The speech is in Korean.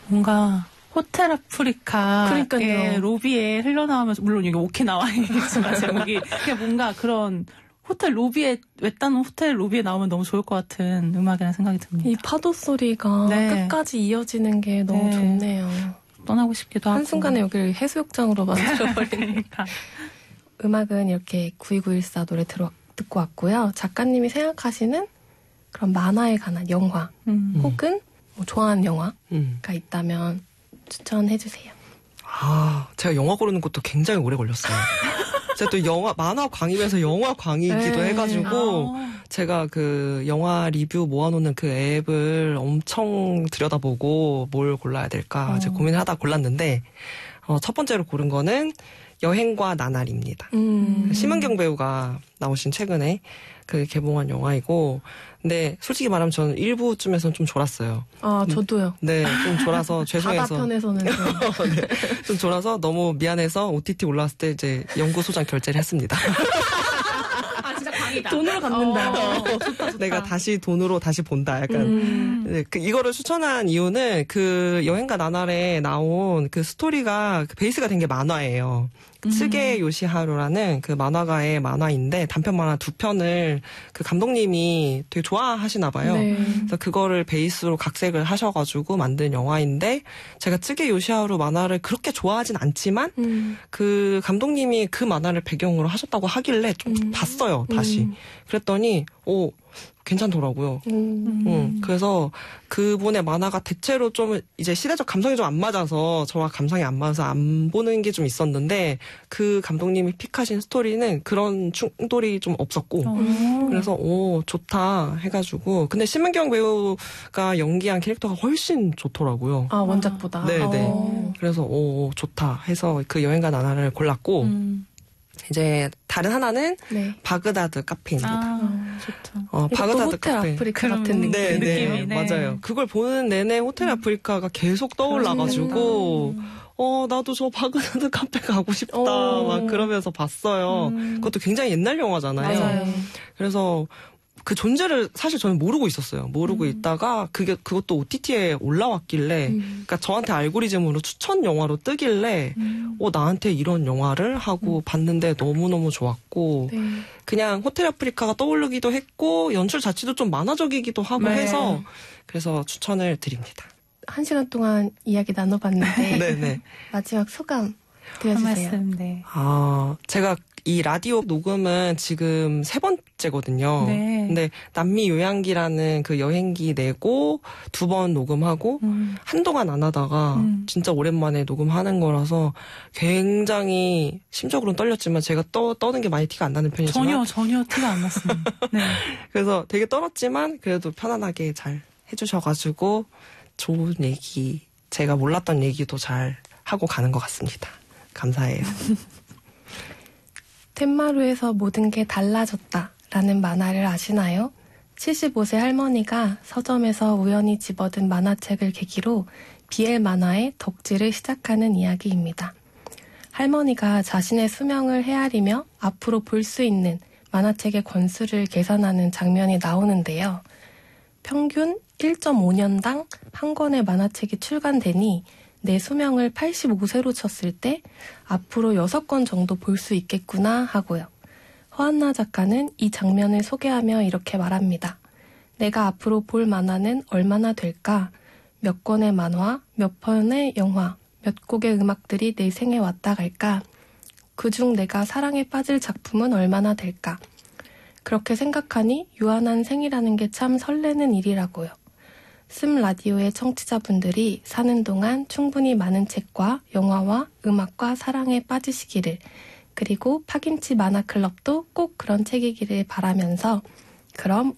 뭔가 호텔 아프리카의 그러니까요. 로비에 흘러나오면서 물론 여기 오키나와이지만 제목이 그냥 뭔가 그런 호텔 로비에 외딴 호텔 로비에 나오면 너무 좋을 것 같은 음악이라는 생각이 듭니다. 이 파도 소리가 네. 끝까지 이어지는 게 너무 네. 좋네요. 떠나고 싶기도 하고 한순간에 여기를 해수욕장으로 만들어버리는. 그러니까. 음악은 이렇게 9294 노래 듣고 왔고요. 작가님이 생각하시는 그런 만화에 관한 영화 혹은 뭐 좋아하는 영화가 있다면 추천해주세요. 제가 영화 고르는 것도 굉장히 오래 걸렸어요. 제가 또 만화 광이면서 영화 광이기도 네. 해가지고 제가 그 영화 리뷰 모아놓는 그 앱을 엄청 들여다보고 뭘 골라야 될까 이제 고민하다 골랐는데 첫 번째로 고른 거는 여행과 나날입니다. 심은경 배우가 나오신 최근에 그 개봉한 영화이고 근데 솔직히 말하면 저는 1부쯤에서는 좀 졸았어요. 저도요. 네, 좀 졸아서 죄송해서. 바다편에서는 좀. 네, 좀 졸아서 너무 미안해서 OTT 올라왔을 때 이제 영구 소장 결제를 했습니다. 진짜 광이다. 돈으로 갚는다. 좋다. 내가 다시 돈으로 다시 본다. 약간. 네, 이거를 추천한 이유는 그 여행가 나날에 나온 그 스토리가 그 베이스가 된 게 만화예요. 츠게 요시하루라는 그 만화가의 만화인데 단편 만화 2편을 그 감독님이 되게 좋아하시나 봐요. 네. 그래서 그거를 베이스로 각색을 하셔가지고 만든 영화인데 제가 츠게 요시하루 만화를 그렇게 좋아하진 않지만 그 감독님이 그 만화를 배경으로 하셨다고 하길래 좀 봤어요. 다시. 그랬더니 괜찮더라고요. 그래서 그분의 만화가 대체로 좀 이제 시대적 감성이 좀 안 맞아서 저와 감성이 안 맞아서 안 보는 게 좀 있었는데 그 감독님이 픽하신 스토리는 그런 충돌이 좀 없었고 그래서 좋다 해가지고 근데 심은경 배우가 연기한 캐릭터가 훨씬 좋더라고요. 원작보다. 네네. 그래서 좋다 해서 그 여행가 나날을 골랐고 이제 다른 하나는 네. 바그다드 카페입니다. 좋죠. 바그다드 호텔 카페. 아프리카 같은 느낌. 네, 느낌이네. 맞아요. 그걸 보는 내내 호텔 아프리카가 계속 떠올라가지고 나도 저 바그다드 카페 가고 싶다. 막 그러면서 봤어요. 그것도 굉장히 옛날 영화잖아요. 맞아요. 그래서 그 존재를 사실 저는 모르고 있었어요. 모르고 있다가 그것도 OTT에 올라왔길래 그러니까 저한테 알고리즘으로 추천 영화로 뜨길래 나한테 이런 영화를 하고 봤는데 너무너무 좋았고 네. 그냥 호텔 아프리카가 떠오르기도 했고 연출 자체도 좀 만화적이기도 하고 네. 해서 그래서 추천을 드립니다. 1시간 동안 이야기 나눠봤는데 네네. 마지막 소감 한 들려주세요. 말씀, 네. 제가 이 라디오 녹음은 지금 3번째거든요. 네. 근데 남미 요양기라는 그 여행기 내고 2번 녹음하고 한동안 안 하다가 진짜 오랜만에 녹음하는 거라서 굉장히 심적으로는 떨렸지만 제가 떠는 게 많이 티가 안 나는 편이지만 전혀 티가 안 났습니다. 네. 그래서 되게 떨었지만 그래도 편안하게 잘 해주셔가지고 좋은 얘기, 제가 몰랐던 얘기도 잘 하고 가는 것 같습니다. 감사해요. 텐마루에서 모든 게 달라졌다라는 만화를 아시나요? 75세 할머니가 서점에서 우연히 집어든 만화책을 계기로 BL 만화의 덕질을 시작하는 이야기입니다. 할머니가 자신의 수명을 헤아리며 앞으로 볼 수 있는 만화책의 권수를 계산하는 장면이 나오는데요. 평균 1.5년당 한 권의 만화책이 출간되니 내 수명을 85세로 쳤을 때 앞으로 6권 정도 볼 수 있겠구나 하고요. 허한나 작가는 이 장면을 소개하며 이렇게 말합니다. 내가 앞으로 볼 만화는 얼마나 될까? 몇 권의 만화, 몇 편의 영화, 몇 곡의 음악들이 내 생에 왔다 갈까? 그중 내가 사랑에 빠질 작품은 얼마나 될까? 그렇게 생각하니 유한한 생이라는 게 참 설레는 일이라고요. 슴 라디오의 청취자분들이 사는 동안 충분히 많은 책과 영화와 음악과 사랑에 빠지시기를, 그리고 파김치 만화클럽도 꼭 그런 책이기를 바라면서 그럼